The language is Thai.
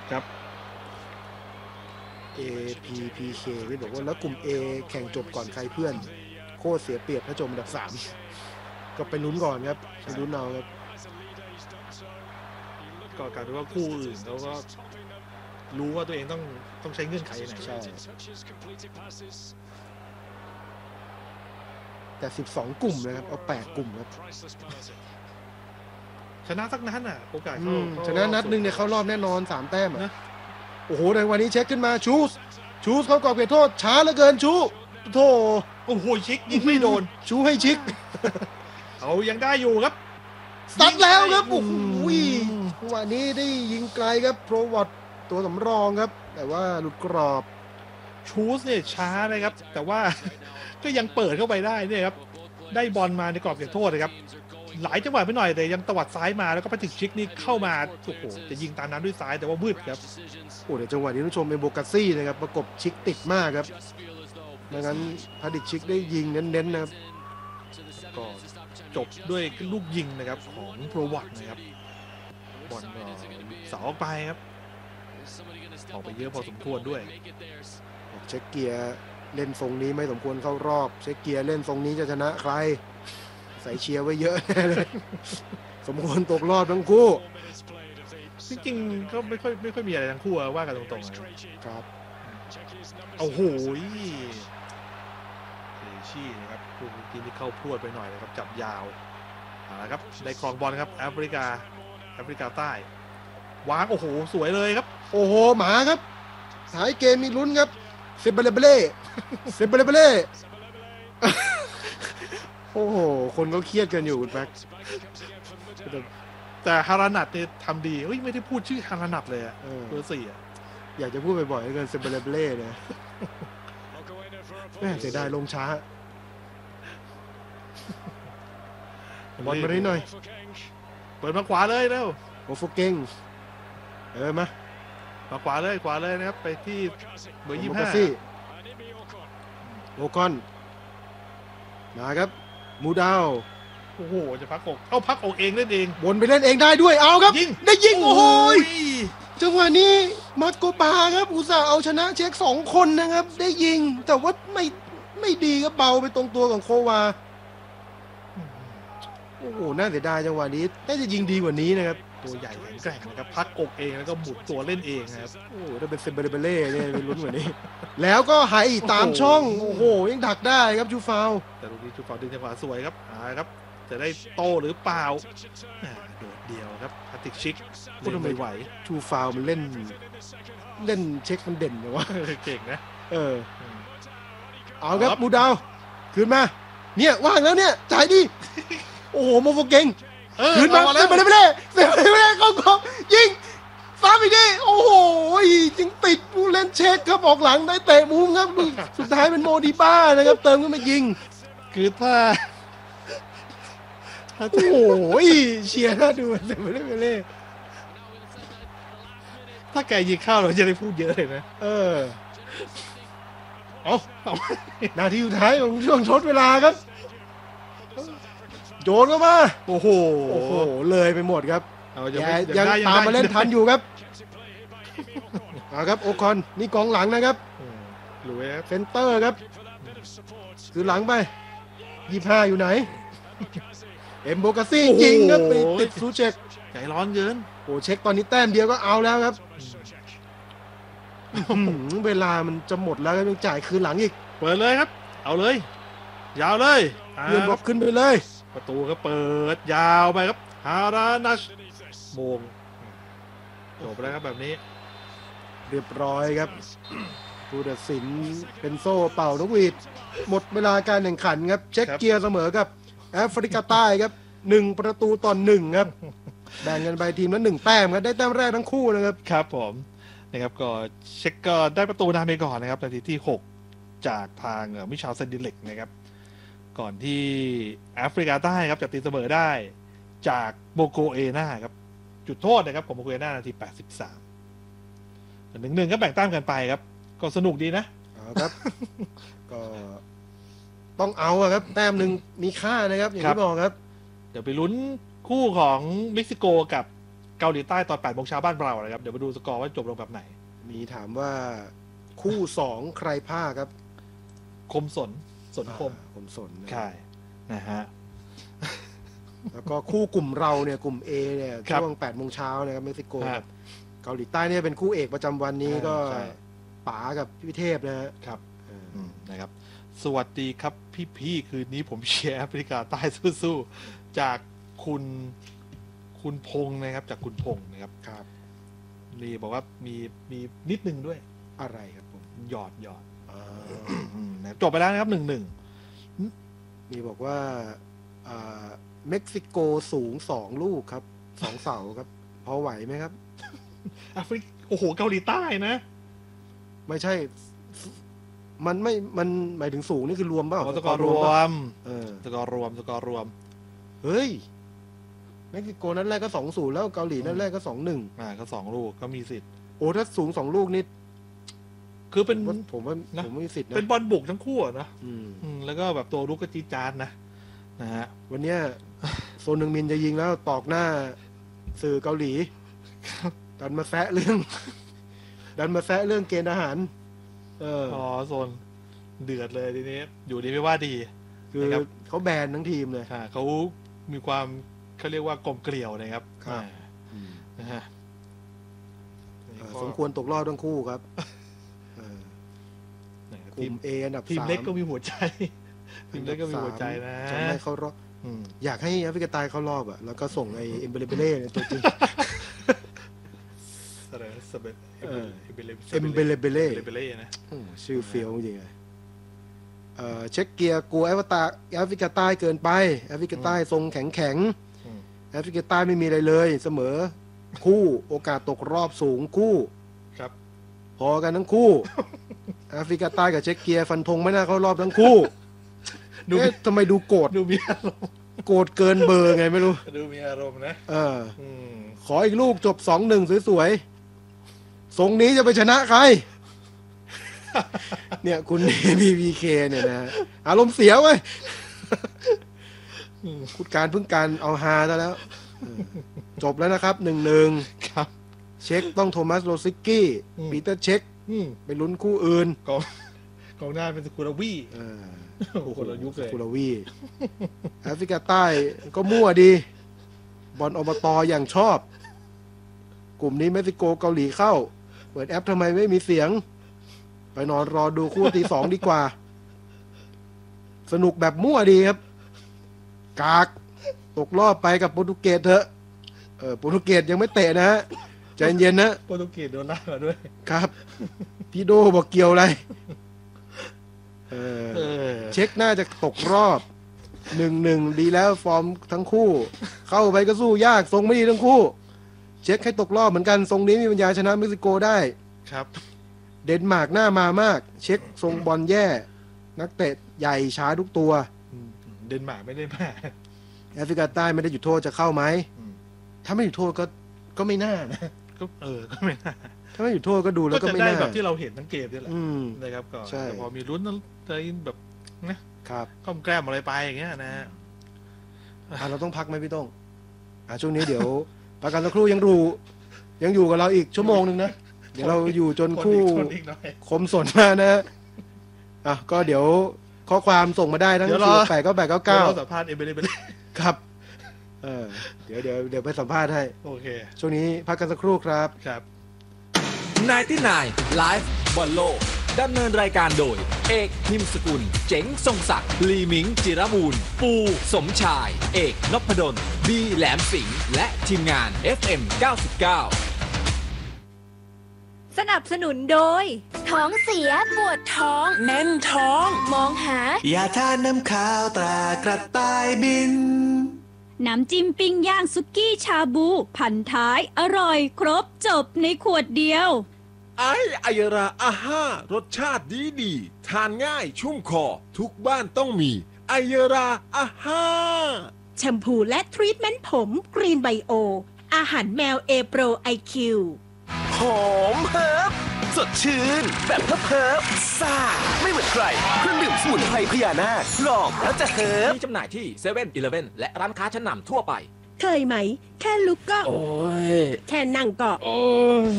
ครับ APPK ที่บอกว่าแล้วกลุ่ม A แข่งจบก่อนใครเพื่อนโคตรเสียเปรียบถ้าจบอันดับ3ก็ไปลุ้นก่อนครับไปลุ้นเอาครับก็กลายเป็นว่าคู่อื่นเขาก็รู้ว่าตัวเองต้องใช้เงื่อนไขไหนใช่แต่12กลุ่มนะครับเอา8กลุ่มครับชนะสักนัดโอกาสเข้าชนะนัดนึงเนี่ยเข้ารอบแน่นอน3แต้มโอ้โหในวันนี้เช็คขึ้นมาชูสเข้ากรอบเขตโทษช้าเหลือเกินชูโธ่โอ้โหชิกยิงไม่โดนชูให้ชิกเขายังได้อยู่ครับสัดแล้วครับโอ้โหวันนี้ได้ยิงไกลครับโปรวัตตัวสำรองครับแต่ว่าหลุดกรอบชูสเนี่ยช้านะครับแต่ว่าก็ยังเปิดเข้าไปได้เนี่ยครับได้บอลมาในกรอบเขตโทษนะครับหลายจังหวะไปหน่อยแต่ยังตวัดซ้ายมาแล้วก็ไปถึงชิกนี่เข้ามาโอ้โหจะยิงตามนั้นด้วยซ้ายแต่ว่ามืดครับโอ้เดี๋ยวจังหวะนี้ต้องชมเป็นโบกัสซี่นะครับประกบชิกติดมากครับไม่งั้นพาดิชิกได้ยิงเน้นๆนะครับก็จบด้วยลูกยิงนะครับของโปรวัตนะครับบอลก็เสาออกไปครับออกไปเยอะพอสมควรด้วยเช็คเกียร์เล่นทรงนี้ไม่สมควรเข้ารอบเช็คเกียร์เล่นทรงนี้จะชนะใครใส่เชียร์ไว้เยอะเลยสมควรตกรอบทั้งคู่จริงๆก็ไม่ค่อยมีอะไรทั้งคู่ว่ากันตรงๆครับโอ้โหชี่นะครับลูกกินที่เข้าพรวดไปหน่อยนะครับจับยาวนะครับได้ครองบอลครับแอฟริกาใต้วางโอ้โหสวยเลยครับโอ้โหหมาครับท้ายเกมมีลุ้นครับเซเบเลเบเล่โอ้โหคนก็เครียดกันอยู่คุณแป๊กแต่ฮารานัทเนี่ยทำดีไม่ได้พูดชื่อฮารานัทเลยเบอร์4 อยากจะพูดบ่อยๆเกินเซเบเลเบเล่เนี่ยแม่เสียดายลงช้าบอลมาได้หน่อยเปิดมาขวาเลยเร็วโอโฟเก่งมาขวาเลยนะครับไปที่เบอร์25 โอคอนมาครับมูดาวโอ้โหจะพักอกพักอกเองเล่นเองบนไปเล่นเองได้ด้วยเอาครับได้ยิงโอ้โหจังหวะนี้มาโกปาครับอุตส่าห์เอาชนะเช็ค2คนนะครับได้ยิงแต่ว่าไม่ดีครับเบาไปตรงตัวของโควาโอ้โหน่าเสียดายจังหวะนี้น่าจะยิงดีกว่านี้นะครับตัวใหญ่แข็งแกร่งนะครับพักอกเองแล้วก็หมุนตัวเล่นเองนะครับโอ้ถ้าเป็นเซเบเรเบเล่เนี่ยเป็นลุ้นกว่านี้แล้วก็ไฮตามช่องโอ้โหยังดักได้ครับชูฟาวแต่ลูกนี้ชูฟาวดึงจังหวะสวยครับครับจะได้โตหรือเปล่าโดดเดียวครับพาติกชิกพูดไม่ไหวชูฟาวมันเล่นเช็คมันเด่นนะวะเก่งนะเอาครับมูดาวคืนมาเนี่ยว่างแล้วเนี่ยจ่ายดิโอ้โหโมโฟเก่งคืนมาเซเบเรเบเล่เข้ากรอบยิงซ้ำอีกทีโอ้โหยิงติดผู้เล่นเช็คครับออกหลังได้เตะมุมครับสุดท้ายเป็นโมดิบ้านะครับเติมขึ้นมายิงคือถ้าโอ้โหเชียร์น่าดูเซเบเรเบเล่ถ้าแกยิงเข้าเราจะได้พูดเยอะเลยนะเอานาทีสุดท้ายของช่วงทดเวลาครับโยนเข้ามาโอ้โหเลยไปหมดครับยังตามมาเล่นทันอยู่ครับครับโอคอนนี่กองหลังนะครับเซนเตอร์ครับคือหลังไป25อยู่ไหนเอ็มโบกาซี่ยิงครับไปติดซูเช็คใจร้อนเกินโอ้เช็คตอนนี้แต้มเดียวก็เอาแล้วครับเวลามันจะหมดแล้วก็ต้องจ่ายคืนหลังอีกเปิดเลยครับเอาเลยยาวเลยเพื่อนบอกขึ้นไปเลยประตูก็เปิดยาวไปครับฮารานัชโมงจบแล้วครับแบบนี้เรียบร้อยครับผู้ตัดสินเป็นโซ่เป่านกหวีดหมดเวลาการแข่งขันครับเช็คเกียร์เสมอกับแอฟริกาใต้ครับ1-1ครับแบ่งกันไปทีมละ1แต้มครับได้แต้มแรกทั้งคู่นะครับครับผมนะครับก็เช็คก็ได้ประตูนำไปก่อนนะครับนาทีที่6จากทางมิชาลเซนดิเล็กนะครับก่อนที่แอฟริกาใต้ครับจะตีเสมอได้จากโมโกเอนาครับจุดโทษนะครับของโมโกเอนานาที83 1-1ก็แบ่งแต้มกันไปครับก็สนุกดีนะครับก็ต้องเอาครับแต้มหนึ่งมีค่านะครับอย่างที่บอกครับเดี๋ยวไปลุ้นคู่ของเม็กซิโกกับเกาหลีใต้ตอน8 โมงเช้าบ้านเรานะครับเดี๋ยวมาดูสกอร์ว่าจบลงแบบไหนมีถามว่าคู่2ใครพลาดครับคมสนคมสนใช่นะฮะแล้วก็คู่กลุ่มเราเนี่ยกลุ่ม A เนี่ยช่วง8 โมงเช้านะครับเม็กซิโกกับเกาหลีใต้เนี่ยเป็นคู่เอกประจำวันนี้ก็ป๋ากับพี่เทพนะครับนะครับสวัสดีครับพี่คืนนี้ผมเชียร์แอฟริกาใต้สู้ๆจากคุณพงษ์นะครับจากคุณพงษ์นะครับครับนี่บอกว่ามีนิดนึงด้วยอะไรครับผมหยอดจบไปแล้วนะครับ1-1 มีบอกว่าเม็กซิโกสูง2 ลูกครับ2 เสาครับพอไหวไหมครับแอฟริกโอ้โหเกาหลีใต้นะไม่ใช่มันหมายถึงสูงนี่คือรวมเปล่าสกอร์รวมสกอร์รวมเฮ้ยเม็กซิโกนัดแรกก็2-0แล้วเกาหลีนัดแรกก็2-1 ก็2 ลูกก็มีสิทธิ์โอ้ถ้าสูง2 ลูกนี่คือเป็นผมไม่มีสิทธิ์นะเป็นบอลบุกทั้งคู่นะแล้วก็แบบตัวลูกก็จี๊ดจ๊าดนะฮะวันนี้โซนหนึ่งมินจะยิงแล้วตอกหน้าสื่อเกาหลีดันมาแซะเรื่องเกณฑ์อาหารโซนเดือดเลยทีนี้อยู่ดีไม่ว่าดีคือเขาแบนทั้งทีมเลยเขามีความเขาเรียกว่ากลมเกลี่ยวนะครับนะฮะสมควรตกรอบทั้งคู่ครับทีม A อันดับ3 ทีมเล็กก็มีหัวใจทีมเล็กก็มีหัวใจนะจะไม่เข้ารอบอยากให้แอฟริกาใต้เข้ารอบแล้วก็ส่งไอ้เอ็มเบเลเบเล่ตัวจริงเอ็มเบเลเบเล่นะชื่อเฟี้ยวจริงๆเช็คเกียร์กลัวแอฟริกาใต้เกินไปแอฟริกาใต้ทรงแข็งแอฟริกาใต้ไม่มีอะไรเลยเสมอคู่โอกาสตกรอบสูงคู่ครับพอกันทั้งคู่แอฟริกาใต้กับเช็คเกียร์ฟันธงไม่น่าเข้ารอบทั้งคู่ทำไมดูโกรธดูมีอารมณ์โกรธเกินเบอร์ไงไม่รู้ดูมีอารมณ์นะขออีกลูกจบ 2-1 สวยๆทรงนี้จะไปชนะใครเนี่ยคุณ BBK เนี่ยนะอารมณ์เสียเว้ยคุณการเพิ่งการเอาฮาซะแล้วจบแล้วนะครับ 1-1 ครับเช็คต้องโทมัสโรซิกกี้ปีเตอร์เช็คไปลุ้นคู่อื่นกองหน้าเป็นสกุลวี่คนละยุคเลยสกุลวี่แอฟริกาใต้ก็มั่วดีบอลอบตอย่างชอบกลุ่มนี้เม็กซิโกเกาหลีเข้าเปิดแอปทำไมไม่มีเสียงไปนอนรอดูคู่ที่ 2ดีกว่าสนุกแบบมั่วดีครับกากตกรอบไปกับโปรตุเกสเถอะโปรตุเกสยังไม่เตะนะฮะใจเย็นนะโปรตุเกสโดนล่ามาด้วยครับพี่โดบอกเกี่ยวอะไรเช็คน่าจะตกรอบ 1-1 ดีแล้วฟอร์มทั้งคู่เข้าไปก็สู้ยากทรงไม่ดีทั้งคู่เช็คให้ตกรอบเหมือนกันทรงนี้มีปัญญาชนะเม็กซิโกได้ครับเดนมาร์กหน้ามามากเช็คทรงบอลแย่นักเตะใหญ่ช้าทุกตัวเดนมาร์กไม่ได้มาแอฟริกาใต้ไม่ได้หยุดโทษจะเข้าไหมถ้าไม่หยุดโทษก็ไม่น่านะก็ไม่น่าถ้าไม่หยุดโทษก็ดูแล้วก็ไม่น่าแบบที่เราเห็นทั้งเกมนี่แหละนะครับก็แต่พอมีลุ้นอะไรแบบนะครับก้มแกล้มอะไรไปอย่างเงี้ยนะเราต้องพักไหมพี่ต้องช่วงนี้เดี๋ยวประกันสักครู่ยังอยู่กับเราอีกชั่วโมงนึงนะเดี๋ยวเราอยู่จนคู่คมสนมานะก็เดี๋ยวข้อความส่งมาได้ทั้งสัมภาษณ์เอเบเลครับเดี๋ยวไปสัมภาษณ์ให้โอเคช่วงนี้พักกันสักครู่ครับครับ 99 Live บอลโลกดำเนินรายการโดยเอกนิมสกุลเจ๋งทรงศักดิ์ลีมิงจิรบูรณ์ปูสมชายเอกนพดลบีแหลมสิงห์และทีมงาน FM 99 สนับสนุนโดยท้องเสียปวดท้องแน่นท้องมองหายาทานน้ำข้าวตรากระต่ายบินน้ำจิ้มปิ้งย่างซุกี้ชาบูพันท้ายอร่อยครบจบในขวดเดียวไอราอาห้ารสชาติดีทานง่ายชุ่มคอทุกบ้านต้องมีไอราอาห้าแชมพูและทรีทเมนต์ผมกรีนไบโออาหารแมวเอโปรไอคิวหอมเฮิร์บสดชื่นแบบเฮิร์บซ่าไม่เหมือนใครเครื่องดื่มสมุนไพรพญานาคลองแล้วจะเฮิร์บมีจำหน่ายที่7-Eleven และร้านค้าชั้นนำทั่วไปเคยไหม แค่ลุกก็โอ้ยแค่นั่งก็โอ้ย